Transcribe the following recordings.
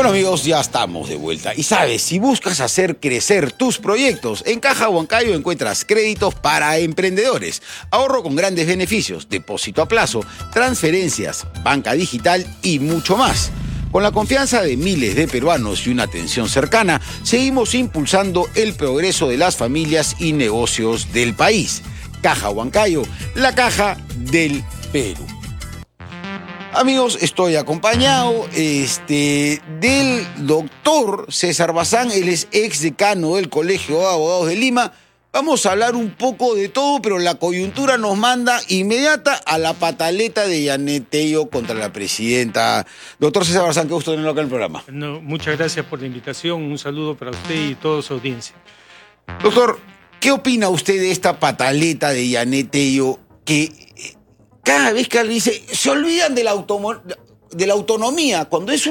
Bueno amigos, ya estamos de vuelta. Y sabes, si buscas hacer crecer tus proyectos, en Caja Huancayo encuentras créditos para emprendedores, ahorro con grandes beneficios, depósito a plazo, transferencias, banca digital y mucho más. Con la confianza de miles de peruanos y una atención cercana, seguimos impulsando el progreso de las familias y negocios del país. Caja Huancayo, la caja del Perú. Amigos, estoy acompañado del doctor César Bazán, él es ex decano del Colegio de Abogados de Lima. Vamos a hablar un poco de todo, pero la coyuntura nos manda inmediata a la pataleta de Yanet Tello contra la presidenta. Doctor César Bazán, qué gusto tenerlo acá en el programa. No, muchas gracias por la invitación, un saludo para usted y toda su audiencia. Doctor, ¿qué opina usted de esta pataleta de Yanet Tello que cada vez que alguien dice, se olvidan de la autonomía, cuando es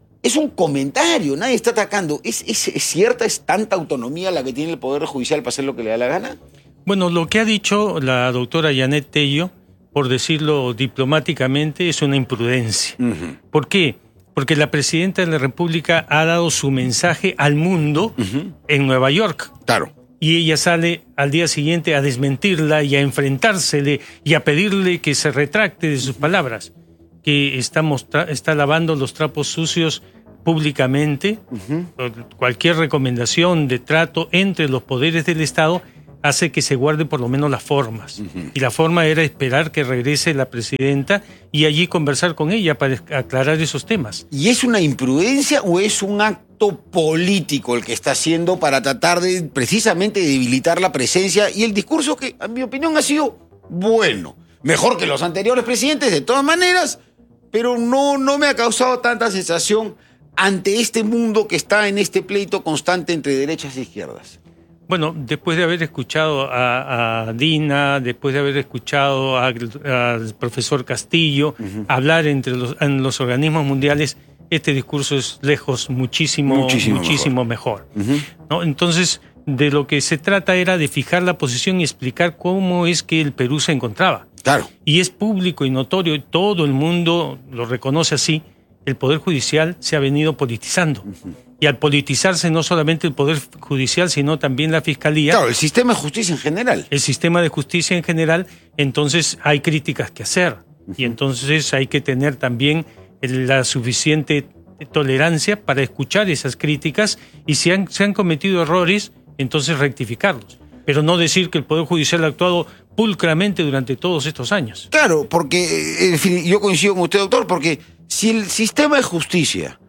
un comentario, nadie está atacando? ¿Es cierta, es tanta autonomía la que tiene el Poder Judicial para hacer lo que le da la gana? Bueno, lo que ha dicho la doctora Yanet Tello, por decirlo diplomáticamente, es una imprudencia. ¿Por qué? Porque la presidenta de la República ha dado su mensaje al mundo en Nueva York. Claro. Y ella sale al día siguiente a desmentirla y a enfrentársele y a pedirle que se retracte de sus palabras, que está lavando los trapos sucios públicamente. Cualquier recomendación de trato entre los poderes del Estado hace que se guarde por lo menos las formas. Y la forma era esperar que regrese la presidenta y allí conversar con ella para aclarar esos temas. ¿Y es una imprudencia o es un acto político el que está haciendo para tratar de precisamente debilitar la presencia y el discurso que, en mi opinión, ha sido bueno? Mejor que los anteriores presidentes, de todas maneras, pero no me ha causado tanta sensación ante este mundo que está en este pleito constante entre derechas e izquierdas. Bueno, después de haber escuchado a Dina, después de haber escuchado al profesor Castillo hablar en los organismos mundiales, este discurso es lejos muchísimo mejor. ¿No? Entonces, de lo que se trata era de fijar la posición y explicar cómo es que el Perú se encontraba. Claro. Y es público y notorio, y todo el mundo lo reconoce así, el Poder Judicial se ha venido politizando. Y al politizarse no solamente el Poder Judicial, sino también la Fiscalía. Claro, el sistema de justicia en general. El sistema de justicia en general, entonces hay críticas que hacer. Y entonces hay que tener también la suficiente tolerancia para escuchar esas críticas y si se han cometido errores, entonces rectificarlos. Pero no decir que el Poder Judicial ha actuado pulcramente durante todos estos años. Claro, porque en fin, yo coincido con usted, doctor, porque si el sistema de justicia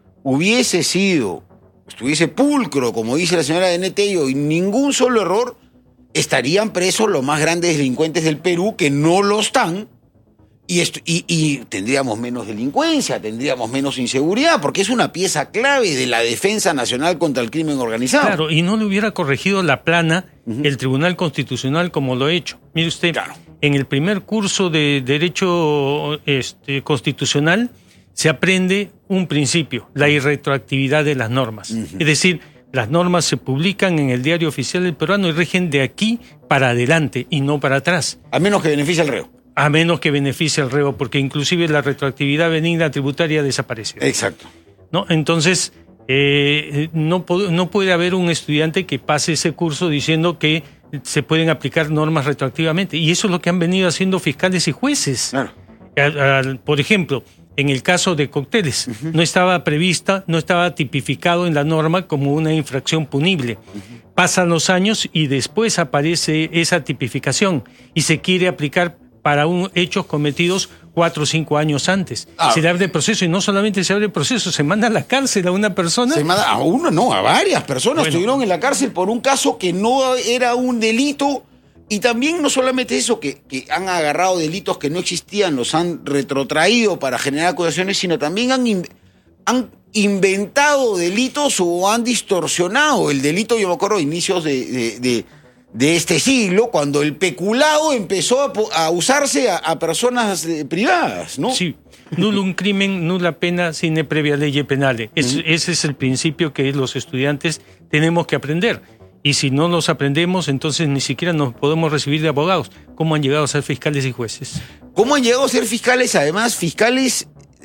estuviese pulcro, como dice la señora Yanet Tello, y ningún solo error, estarían presos los más grandes delincuentes del Perú, que no lo están, y tendríamos menos delincuencia, tendríamos menos inseguridad, porque es una pieza clave de la defensa nacional contra el crimen organizado. Claro, y no le hubiera corregido la plana el Tribunal Constitucional como lo ha hecho. Mire usted, en el primer curso de Derecho Constitucional se aprende un principio, la irretroactividad de las normas. Es decir, las normas se publican en el Diario Oficial del Peruano y rigen de aquí para adelante y no para atrás. A menos que beneficie al reo. A menos que beneficie al reo, porque inclusive la retroactividad benigna tributaria desapareció. Exacto. ¿No? Entonces, no puede haber un estudiante que pase ese curso diciendo que se pueden aplicar normas retroactivamente. Y eso es lo que han venido haciendo fiscales y jueces. Claro. Por ejemplo, en el caso de cócteles, no estaba tipificado en la norma como una infracción punible. Pasan los años y después aparece esa tipificación y se quiere aplicar para hechos cometidos 4 o 5 años antes. Se le abre proceso y no solamente se abre proceso, se manda a la cárcel a una persona. Se manda a una, no, a varias personas estuvieron en la cárcel por un caso que no era un delito. Y también no solamente eso, que han agarrado delitos que no existían, los han retrotraído para generar acusaciones, sino también han inventado delitos o han distorsionado el delito. Yo me acuerdo de inicios de este siglo, cuando el peculado empezó a usarse a personas privadas, ¿no? Sí, nullum crimen, nulla pena, sine previa lege penale. Ese es el principio que los estudiantes tenemos que aprender. Y si no los aprendemos, entonces ni siquiera nos podemos recibir de abogados. ¿Cómo han llegado a ser fiscales y jueces? ¿Cómo han llegado a ser fiscales? Además, fiscales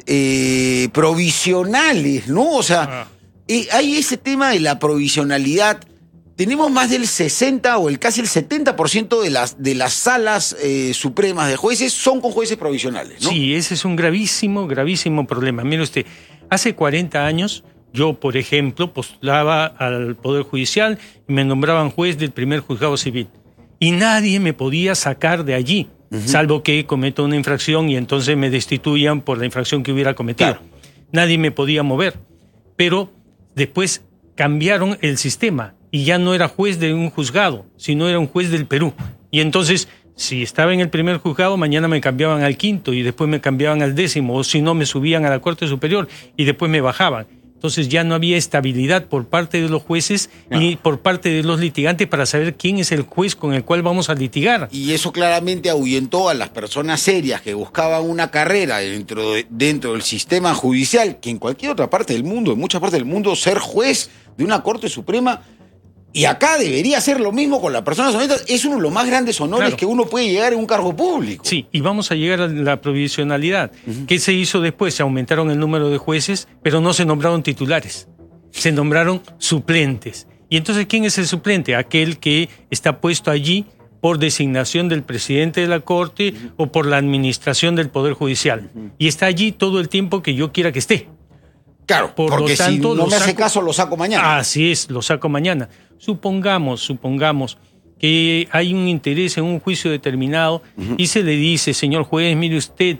provisionales, ¿no? O sea, hay ese tema de la provisionalidad. Tenemos más del 60 o casi el 70% de las salas supremas de jueces son con jueces provisionales, ¿no? Sí, ese es un gravísimo, gravísimo problema. Mire usted, hace 40 años yo, por ejemplo, postulaba al Poder Judicial y me nombraban juez del primer juzgado civil. Y nadie me podía sacar de allí, salvo que cometa una infracción y entonces me destituyan por la infracción que hubiera cometido. Claro. Nadie me podía mover. Pero después cambiaron el sistema. Y ya no era juez de un juzgado, sino era un juez del Perú. Y entonces, si estaba en el primer juzgado, mañana me cambiaban al quinto y después me cambiaban al 10º, o si no, me subían a la Corte Superior y después me bajaban. Entonces ya no había estabilidad por parte de los jueces y por parte de los litigantes para saber quién es el juez con el cual vamos a litigar. Y eso claramente ahuyentó a las personas serias que buscaban una carrera dentro del sistema judicial, que en cualquier otra parte del mundo, en muchas partes del mundo, ser juez de una Corte Suprema. Y acá debería ser lo mismo con las personas honestas. Es uno de los más grandes honores que uno puede llegar en un cargo público. Sí, y vamos a llegar a la provisionalidad. ¿Qué se hizo después? Se aumentaron el número de jueces, pero no se nombraron titulares. Se nombraron suplentes. Y entonces, ¿quién es el suplente? Aquel que está puesto allí por designación del presidente de la Corte o por la administración del Poder Judicial. Y está allí todo el tiempo que yo quiera que esté. Claro, porque si no me hace caso, lo saco mañana. Así es, lo saco mañana. Supongamos que hay un interés en un juicio determinado y se le dice, señor juez, mire usted,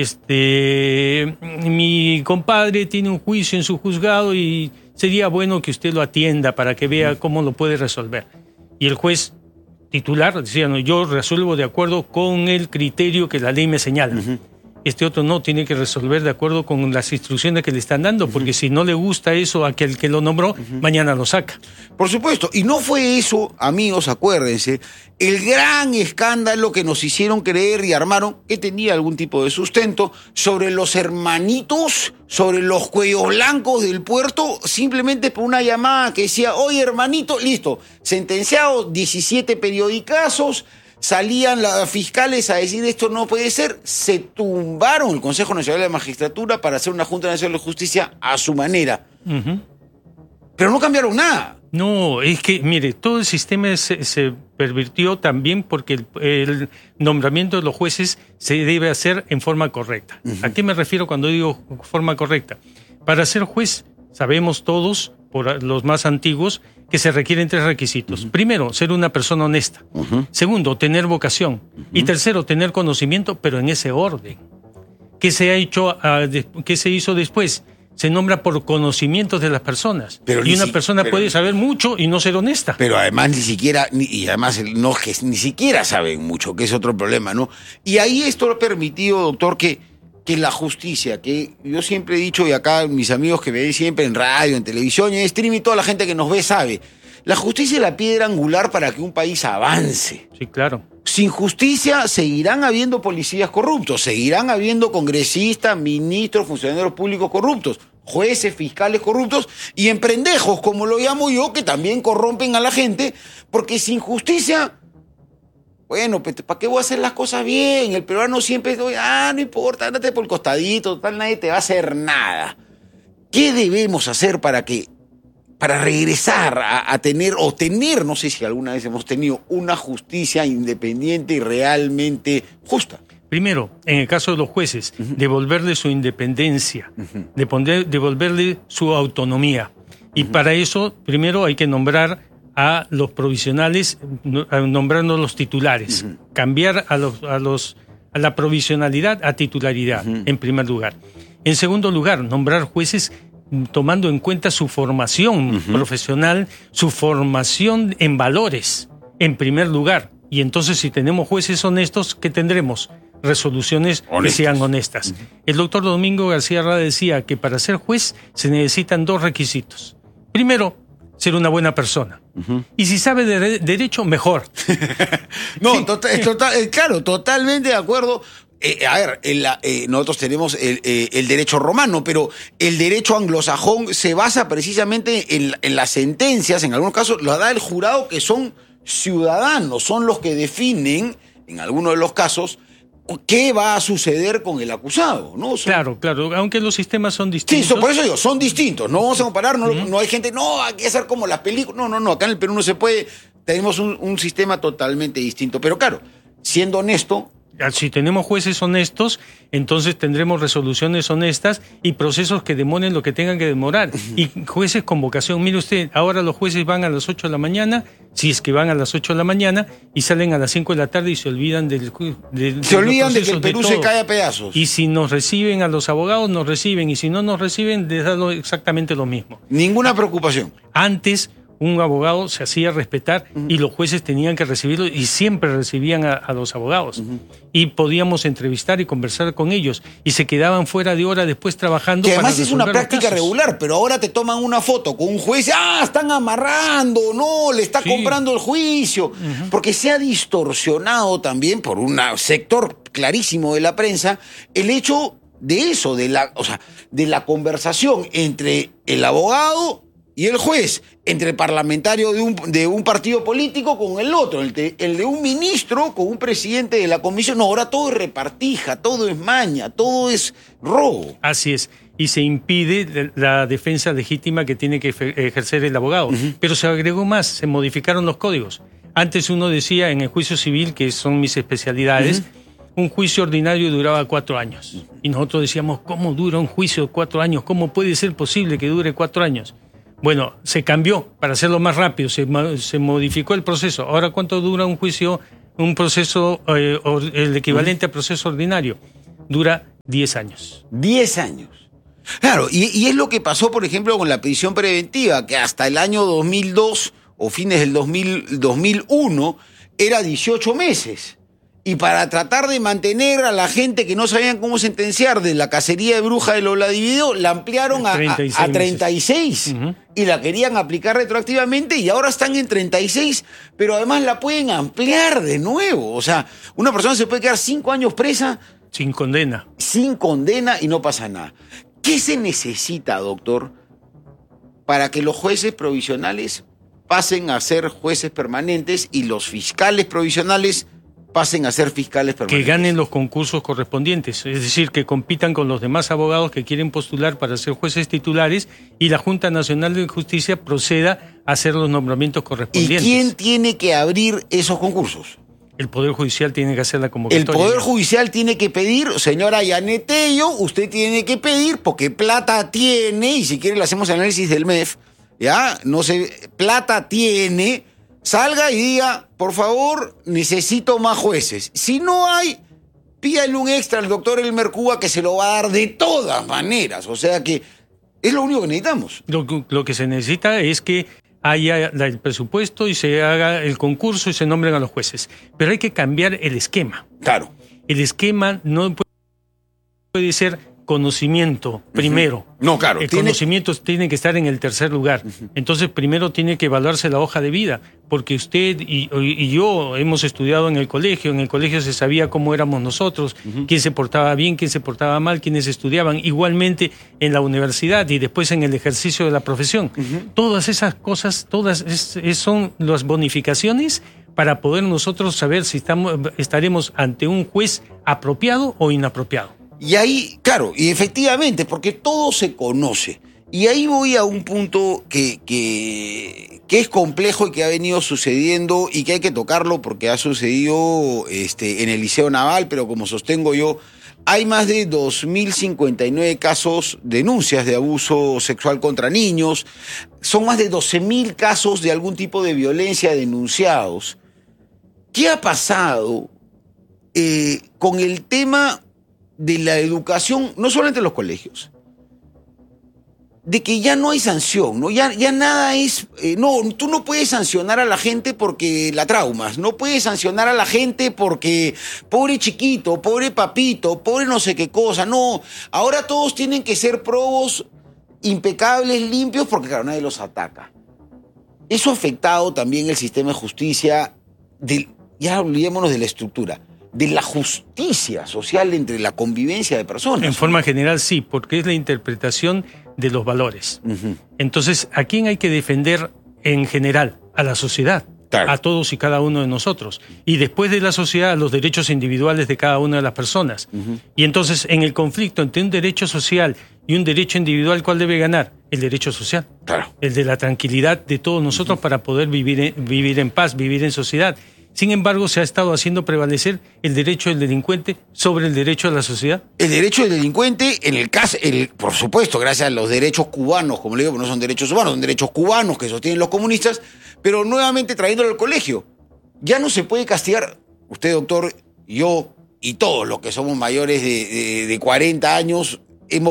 mi compadre tiene un juicio en su juzgado y sería bueno que usted lo atienda para que vea cómo lo puede resolver. Y el juez titular decía, no, yo resuelvo de acuerdo con el criterio que la ley me señala. Este otro no, tiene que resolver de acuerdo con las instrucciones que le están dando, porque si no le gusta eso a aquel que lo nombró, mañana lo saca. Por supuesto, y no fue eso, amigos, acuérdense, el gran escándalo que nos hicieron creer y armaron, que tenía algún tipo de sustento, sobre los hermanitos, sobre los cuellos blancos del puerto, simplemente por una llamada que decía, oye, hermanito, listo, sentenciado, 17 periodicazos. Salían las fiscales a decir esto no puede ser, se tumbaron el Consejo Nacional de Magistratura para hacer una Junta Nacional de Justicia a su manera. Pero no cambiaron nada. No, es que, mire, todo el sistema se pervirtió también porque el nombramiento de los jueces se debe hacer en forma correcta. ¿A qué me refiero cuando digo forma correcta? Para ser juez, sabemos todos, por los más antiguos, que se requieren 3 requisitos. Primero, ser una persona honesta. Segundo, tener vocación. Y tercero, tener conocimiento, pero en ese orden. ¿Qué se hizo después? Se nombra por conocimientos de las personas. Y una persona puede saber mucho y no ser honesta. Pero además ni siquiera saben mucho, que es otro problema, ¿no? Y ahí esto ha permitido, doctor, que la justicia, que yo siempre he dicho, y acá mis amigos que me ven siempre en radio, en televisión y en streaming, toda la gente que nos ve sabe, la justicia es la piedra angular para que un país avance. Sí, claro. Sin justicia seguirán habiendo policías corruptos, seguirán habiendo congresistas, ministros, funcionarios públicos corruptos, jueces, fiscales corruptos y emprendejos, como lo llamo yo, que también corrompen a la gente, porque sin justicia... Bueno, ¿para qué voy a hacer las cosas bien? El peruano siempre dice, no importa, ándate por el costadito, total, nadie te va a hacer nada. ¿Qué debemos hacer para regresar a tener, no sé si alguna vez hemos tenido, una justicia independiente y realmente justa? Primero, en el caso de los jueces, devolverle su independencia, devolverle su autonomía. Y para eso, primero hay que nombrar a los provisionales, nombrando los titulares, cambiar a la provisionalidad a titularidad, en primer lugar. En segundo lugar, nombrar jueces tomando en cuenta su formación profesional, su formación en valores, en primer lugar. Y entonces, si tenemos jueces honestos, ¿qué tendremos? Resoluciones que sean honestas. El doctor Domingo García Rada decía que para ser juez se necesitan 2 requisitos. Primero, ser una buena persona. Y si sabe de derecho, mejor. No, sí. Claro, totalmente de acuerdo. Nosotros tenemos el derecho romano, pero el derecho anglosajón se basa precisamente en las sentencias, en algunos casos lo da el jurado, que son ciudadanos, son los que definen, en algunos de los casos, qué va a suceder con el acusado, ¿no? Claro, aunque los sistemas son distintos. Sí, por eso digo, son distintos, no vamos a comparar, no hay gente, no, hay que hacer como las películas, no, acá en el Perú no se puede, tenemos un sistema totalmente distinto, pero claro, siendo honesto... Si tenemos jueces honestos, entonces tendremos resoluciones honestas y procesos que demoren lo que tengan que demorar. Y jueces con vocación. Mire usted, ahora los jueces van a las 8 de la mañana, si es que van a las 8 de la mañana, y salen a las 5 de la tarde y se olvidan se olvidan de que el Perú se cae a pedazos. Y si nos reciben a los abogados, nos reciben. Y si no nos reciben, les da exactamente lo mismo. Ninguna preocupación. Antes... un abogado se hacía respetar y los jueces tenían que recibirlo y siempre recibían a los abogados. Y podíamos entrevistar y conversar con ellos y se quedaban fuera de hora después trabajando. Que además es una práctica regular, pero ahora te toman una foto con un juez, están amarrando, no, le está comprando el juicio. Porque se ha distorsionado también por un sector clarísimo de la prensa el hecho de eso, de la conversación entre el abogado y el juez, entre el parlamentario de un partido político con el otro, el de un ministro con un presidente de la comisión. No, ahora todo es repartija, todo es maña, todo es robo. Así es, y se impide la defensa legítima que tiene que ejercer el abogado. Pero se agregó más, se modificaron los códigos. Antes uno decía en el juicio civil, que son mis especialidades, un juicio ordinario duraba 4 años. Y nosotros decíamos, ¿cómo dura un juicio de 4 años? ¿Cómo puede ser posible que dure 4 años? Bueno, se cambió para hacerlo más rápido, se modificó el proceso. Ahora, ¿cuánto dura un juicio, un proceso, el equivalente a proceso ordinario? Dura 10 años. 10 años. Claro, y es lo que pasó, por ejemplo, con la prisión preventiva, que hasta el año 2002 o fines del 2001 era 18 meses. Y para tratar de mantener a la gente que no sabían cómo sentenciar de la cacería de bruja de Obladivido, la ampliaron a 36. Y la querían aplicar retroactivamente y ahora están en 36, pero además la pueden ampliar de nuevo. O sea, una persona se puede quedar 5 años presa. Sin condena. Sin condena y no pasa nada. ¿Qué se necesita, doctor, para que los jueces provisionales pasen a ser jueces permanentes y los fiscales provisionales pasen a ser fiscales permanentes? Que ganen los concursos correspondientes, es decir, que compitan con los demás abogados que quieren postular para ser jueces titulares y la Junta Nacional de Justicia proceda a hacer los nombramientos correspondientes. ¿Y quién tiene que abrir esos concursos? El Poder Judicial tiene que hacer la convocatoria. El Poder Judicial tiene que pedir, señora Yanet Tello, usted tiene que pedir, porque plata tiene, y si quiere le hacemos análisis del MEF, ¿ya? No sé, plata tiene. Salga y diga, por favor, necesito más jueces. Si no hay, pídale un extra al doctor Elmer Cuba que se lo va a dar de todas maneras. O sea que es lo único que necesitamos. Lo que se necesita es que haya el presupuesto y se haga el concurso y se nombren a los jueces. Pero hay que cambiar el esquema. Claro. El esquema no puede ser conocimiento primero. No, claro. El conocimiento tiene que estar en el tercer lugar. Entonces, primero tiene que evaluarse la hoja de vida, porque usted y yo hemos estudiado en el colegio se sabía cómo éramos nosotros, quién se portaba bien, quién se portaba mal, quiénes estudiaban, igualmente en la universidad y después en el ejercicio de la profesión. Todas esas cosas, son las bonificaciones para poder nosotros saber si estaremos ante un juez apropiado o inapropiado. Y ahí, claro, y efectivamente, porque todo se conoce. Y ahí voy a un punto que es complejo y que ha venido sucediendo y que hay que tocarlo porque ha sucedido en el Liceo Naval, pero como sostengo yo, hay más de 2.059 casos, denuncias de abuso sexual contra niños, son más de 12.000 casos de algún tipo de violencia denunciados. ¿Qué ha pasado con el tema de la educación, no solamente en los colegios, de que ya no hay sanción, ¿no? Ya nada es... tú no puedes sancionar a la gente porque la traumas, no puedes sancionar a la gente porque pobre chiquito, pobre papito, pobre no sé qué cosa, no. Ahora todos tienen que ser probos impecables, limpios, porque claro, nadie los ataca. Eso ha afectado también el sistema de justicia, ya olvidémonos de la estructura, de la justicia social entre la convivencia de personas. En forma general sí, porque es la interpretación de los valores. Entonces, ¿a quién hay que defender en general? A la sociedad. Claro. a todos y cada uno de nosotros. Y después de la sociedad, a los derechos individuales de cada una de las personas. Y entonces, en el conflicto entre un derecho social y un derecho individual, ¿cuál debe ganar? El derecho social. Claro. El de la tranquilidad de todos nosotros para poder vivir en paz, vivir en sociedad. Sin embargo, se ha estado haciendo prevalecer el derecho del delincuente sobre el derecho de la sociedad. El derecho del delincuente, en el caso, por supuesto, gracias a los derechos cubanos, como le digo, no son derechos humanos, son derechos cubanos que sostienen los comunistas, pero nuevamente trayéndolo al colegio. Ya no se puede castigar, usted, doctor, yo y todos los que somos mayores de 40 años,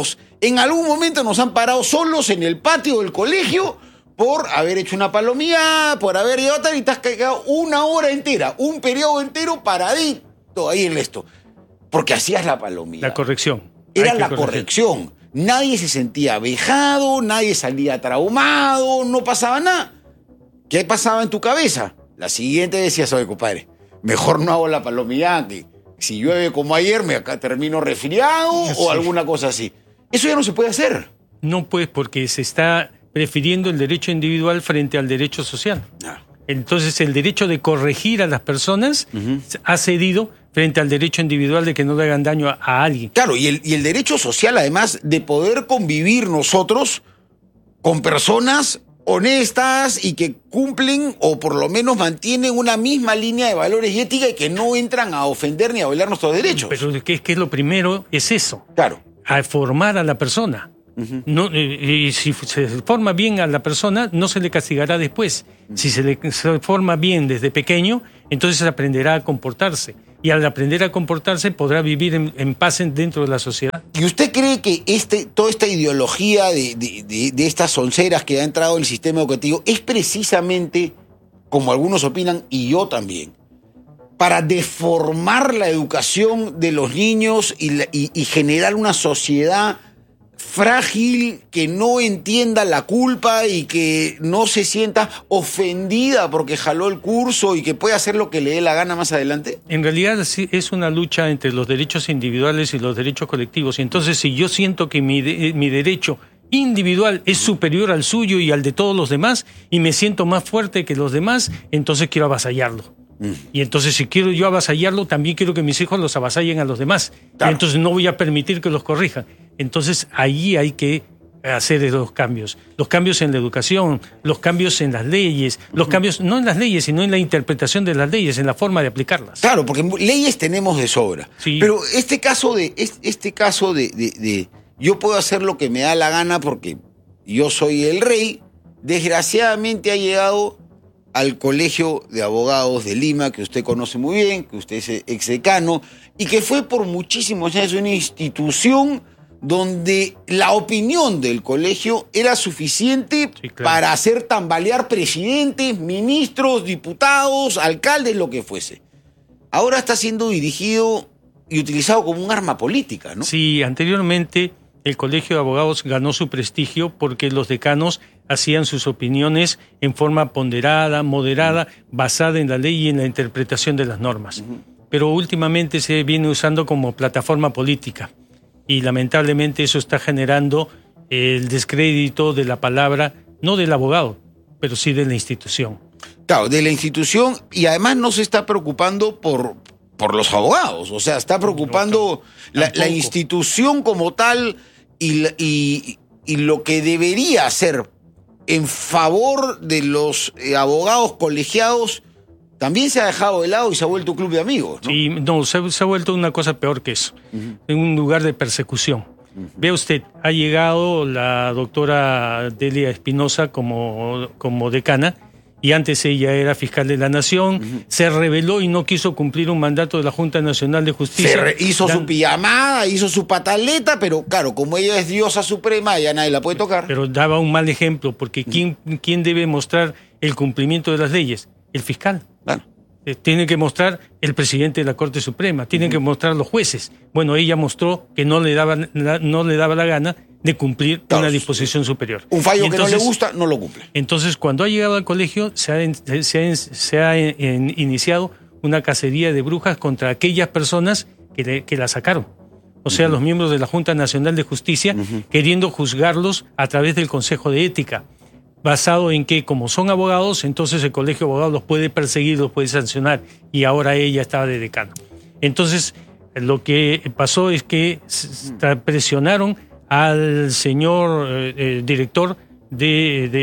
en algún momento nos han parado solos en el patio del colegio por haber hecho una palomía, por haber llegado tal y te has quedado una hora entera, un periodo entero paradito ahí en esto. Porque hacías la palomía. La corrección. Era la corrección. Nadie se sentía vejado, nadie salía traumado, no pasaba nada. ¿Qué pasaba en tu cabeza? La siguiente decías, oye, compadre, mejor no hago la palomía, que si llueve como ayer me acá termino resfriado o alguna cosa así. Eso ya no se puede hacer. No, pues, porque se está prefiriendo el derecho individual frente al derecho social. Entonces, el derecho de corregir a las personas ha cedido frente al derecho individual de que no le hagan daño a alguien. Claro, y el derecho social, además, de poder convivir nosotros con personas honestas y que cumplen o por lo menos mantienen una misma línea de valores y ética y que no entran a ofender ni a violar nuestros derechos. Pero que es lo primero, es eso. Claro. A formar a la persona. No, y si se forma bien a la persona, no se le castigará después. Si se forma bien desde pequeño, entonces aprenderá a comportarse. Y al aprender a comportarse podrá vivir en paz dentro de la sociedad. ¿Y usted cree que toda esta ideología de estas onceras que ha entrado en el sistema educativo es precisamente, como algunos opinan, y yo también, para deformar la educación de los niños y generar una sociedad frágil, que no entienda la culpa y que no se sienta ofendida porque jaló el curso y que puede hacer lo que le dé la gana más adelante? En realidad sí, es una lucha entre los derechos individuales y los derechos colectivos. Y entonces, si yo siento que mi derecho individual es superior al suyo y al de todos los demás, y me siento más fuerte que los demás, entonces quiero avasallarlo. Y entonces, si quiero yo avasallarlo, también quiero que mis hijos los avasallen a los demás. Claro. Y entonces no voy a permitir que los corrijan. Entonces, ahí hay que hacer los cambios. Los cambios en la educación, los cambios en las leyes, los cambios no en las leyes, sino en la interpretación de las leyes, en la forma de aplicarlas. Claro, porque leyes tenemos de sobra. Sí. Pero este caso de yo puedo hacer lo que me da la gana porque yo soy el rey, desgraciadamente ha llegado al Colegio de Abogados de Lima, que usted conoce muy bien, que usted es exdecano, y que fue por muchísimos años una institución donde la opinión del colegio era suficiente para hacer tambalear presidentes, ministros, diputados, alcaldes, lo que fuese. Ahora está siendo dirigido y utilizado como un arma política, ¿no? Sí, anteriormente el Colegio de Abogados ganó su prestigio porque los decanos hacían sus opiniones en forma ponderada, moderada, basada en la ley y en la interpretación de las normas. Pero últimamente se viene usando como plataforma política y lamentablemente eso está generando el descrédito de la palabra, no del abogado, pero sí de la institución. Claro, de la institución, y además no se está preocupando por los abogados, o sea, está preocupando la institución como tal y lo que debería hacer en favor de los abogados colegiados también se ha dejado de lado y se ha vuelto un club de amigos, ¿no? Sí, no, se ha vuelto una cosa peor que eso, en un lugar de persecución. Vea usted, ha llegado la doctora Delia Espinosa como decana, y antes ella era fiscal de la Nación, se rebeló y no quiso cumplir un mandato de la Junta Nacional de Justicia. Hizo su pijamada, hizo su pataleta, pero claro, como ella es diosa suprema, ya nadie la puede tocar. Pero daba un mal ejemplo, porque ¿quién debe mostrar el cumplimiento de las leyes? El fiscal. Claro. Tiene que mostrar el presidente de la Corte Suprema, tienen que mostrar los jueces. Bueno, ella mostró que no le daba la gana de cumplir una disposición superior. Un fallo que no le gusta, no lo cumple. Entonces, cuando ha llegado al colegio, se ha iniciado una cacería de brujas contra aquellas personas que la sacaron. O sea, los miembros de la Junta Nacional de Justicia, queriendo juzgarlos a través del Consejo de Ética. basado en que como son abogados, entonces el colegio de abogados los puede perseguir, los puede sancionar, y ahora ella estaba de decano. Entonces, lo que pasó es que presionaron al señor director de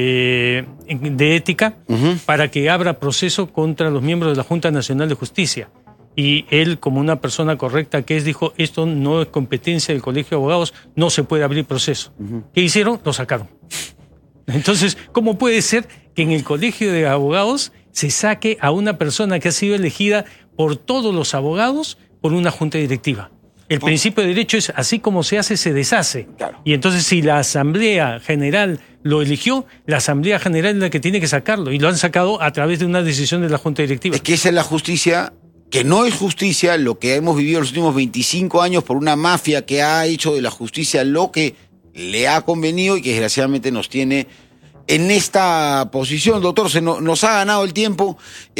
ética para que abra proceso contra los miembros de la Junta Nacional de Justicia. Y él, como una persona correcta que es, dijo, esto no es competencia del Colegio de Abogados, no se puede abrir proceso. ¿Qué hicieron? Lo sacaron. Entonces, ¿cómo puede ser que en el Colegio de Abogados se saque a una persona que ha sido elegida por todos los abogados por una junta directiva? El principio de derecho es así como se hace, se deshace. Claro. Y entonces, si la Asamblea General lo eligió, la Asamblea General es la que tiene que sacarlo. Y lo han sacado a través de una decisión de la junta directiva. Es que esa es la justicia, que no es justicia, lo que hemos vivido los últimos 25 años por una mafia que ha hecho de la justicia lo que le ha convenido y que desgraciadamente nos tiene en esta posición. Doctor, nos ha ganado el tiempo,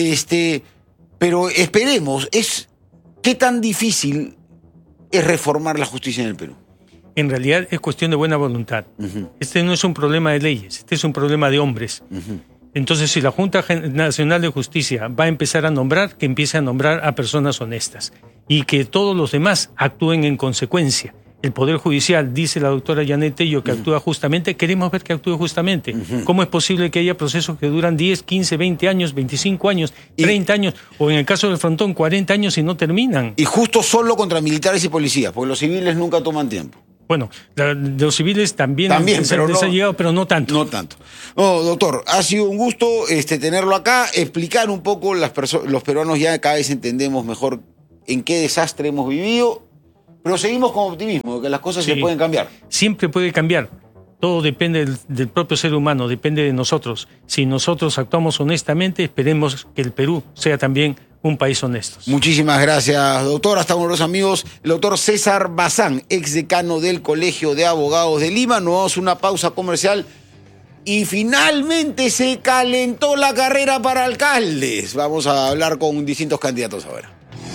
pero esperemos, ¿qué tan difícil es reformar la justicia en el Perú? En realidad es cuestión de buena voluntad. Este no es un problema de leyes, este es un problema de hombres. Entonces, si la Junta Nacional de Justicia va a empezar a nombrar, que empiece a nombrar a personas honestas y que todos los demás actúen en consecuencia. El Poder Judicial, dice la doctora Janet Tello, que actúa justamente. Queremos ver que actúe justamente. ¿Cómo es posible que haya procesos que duran 10, 15, 20 años, 25 años, 30 años, o en el caso del Frontón, 40 años y no terminan? Y justo solo contra militares y policías, porque los civiles nunca toman tiempo. Bueno, los civiles también pero les ha llegado, pero no tanto. No tanto. No, doctor, ha sido un gusto tenerlo acá, explicar un poco, los peruanos ya cada vez entendemos mejor en qué desastre hemos vivido. Pero seguimos con optimismo, de que las cosas se pueden cambiar. Siempre puede cambiar. Todo depende del propio ser humano, depende de nosotros. Si nosotros actuamos honestamente, esperemos que el Perú sea también un país honesto. Muchísimas gracias, doctor. Hasta luego, los amigos. El doctor César Bazán, exdecano del Colegio de Abogados de Lima. Nos vamos a una pausa comercial. Y finalmente se calentó la carrera para alcaldes. Vamos a hablar con distintos candidatos ahora.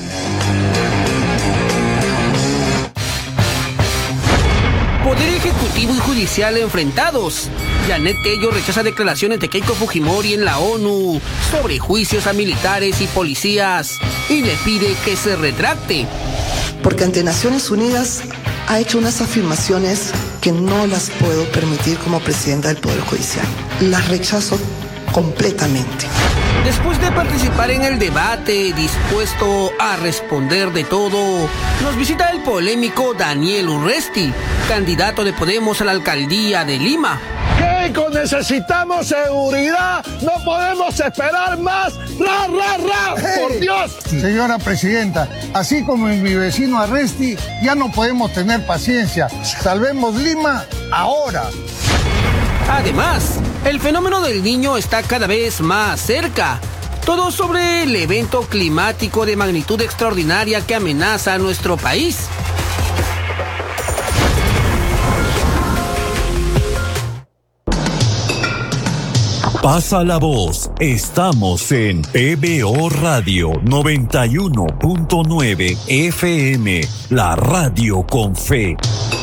Poder Ejecutivo y Judicial enfrentados. Janet Tello rechaza declaraciones de Keiko Fujimori en la ONU sobre juicios a militares y policías y le pide que se retracte. Porque ante Naciones Unidas ha hecho unas afirmaciones que no las puedo permitir como presidenta del Poder Judicial. Las rechazo completamente. Después de participar en el debate, dispuesto a responder de todo, nos visita el polémico Daniel Urresti, candidato de Podemos a la alcaldía de Lima. Keiko, necesitamos seguridad, no podemos esperar más. ¡Ra, ra, ra! ¡Por Dios! Señora presidenta, así como en mi vecino Arresti, ya no podemos tener paciencia. Salvemos Lima ahora. Además, el fenómeno del Niño está cada vez más cerca. Todo sobre el evento climático de magnitud extraordinaria que amenaza a nuestro país. Pasa la voz, estamos en PBO Radio 91.9 FM, la radio con fe.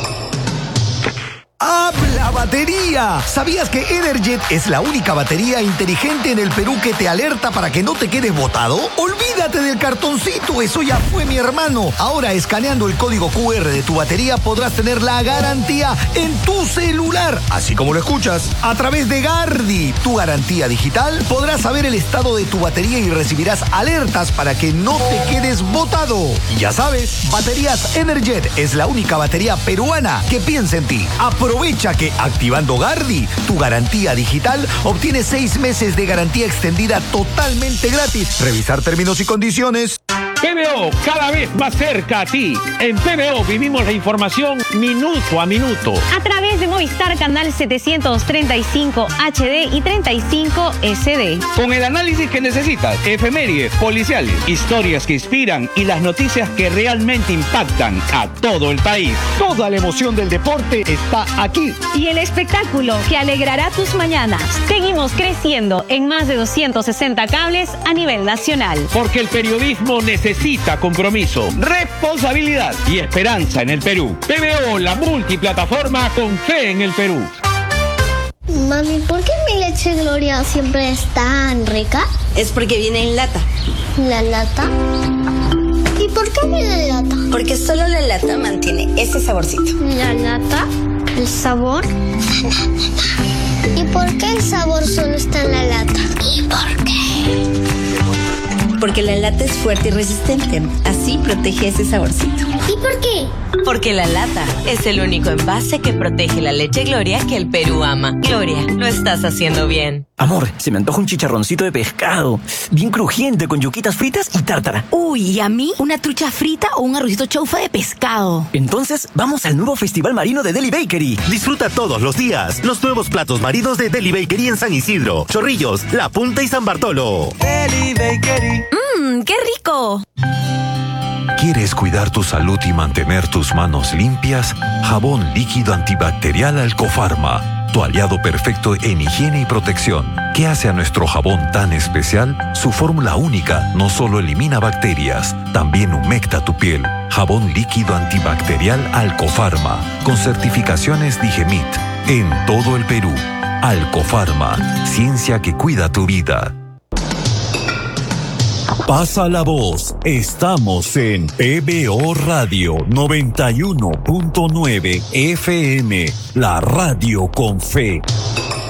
¡Habla batería! ¿Sabías que Energet es la única batería inteligente en el Perú que te alerta para que no te quedes botado? Olvídate del cartoncito, eso ya fue, mi hermano. Ahora, escaneando el código QR de tu batería, podrás tener la garantía en tu celular, así como lo escuchas. A través de Gardi, tu garantía digital, podrás saber el estado de tu batería y recibirás alertas para que no te quedes botado. Y ya sabes, Baterías Energet es la única batería peruana que piensa en ti. Aprovecha que activando Gardi, tu garantía digital, obtienes 6 meses de garantía extendida totalmente gratis. Revisar términos y condiciones. PBO, cada vez más cerca a ti. En PBO vivimos la información minuto a minuto. A través de Movistar Canal 735 HD y 35 SD. Con el análisis que necesitas, efemérides, policiales, historias que inspiran y las noticias que realmente impactan a todo el país. Toda la emoción del deporte está aquí. Y el espectáculo que alegrará tus mañanas. Seguimos creciendo en más de 260 cables a nivel nacional. Porque el periodismo necesita compromiso, responsabilidad y esperanza en el Perú. PBO, la multiplataforma con fe en el Perú. Mami, ¿por qué mi leche Gloria siempre es tan rica? Es porque viene en lata. ¿La lata? ¿Y por qué viene en lata? Porque solo la lata mantiene ese saborcito. ¿La lata? ¿El sabor? ¿Y por qué el sabor solo está en la lata? ¿Y por qué? Porque la lata es fuerte y resistente. Así protege ese saborcito. ¿Y por qué? Porque la lata es el único envase que protege la leche Gloria que el Perú ama. Gloria, lo estás haciendo bien. Amor, se me antoja un chicharroncito de pescado. Bien crujiente, con yuquitas fritas y tártara. Uy, ¿y a mí? ¿Una trucha frita o un arrocito chaufa de pescado? Entonces, vamos al nuevo Festival Marino de Deli Bakery. Disfruta todos los días los nuevos platos marinos de Deli Bakery en San Isidro, Chorrillos, La Punta y San Bartolo. Deli Bakery. ¡Qué rico! ¿Quieres cuidar tu salud y mantener tus manos limpias? Jabón líquido antibacterial Alcofarma, tu aliado perfecto en higiene y protección. ¿Qué hace a nuestro jabón tan especial? Su fórmula única no solo elimina bacterias, también humecta tu piel. Jabón líquido antibacterial Alcofarma, con certificaciones Digemit, en todo el Perú. Alcofarma, ciencia que cuida tu vida. Pasa la voz. Estamos en PBO Radio 91.9 FM, la radio con fe.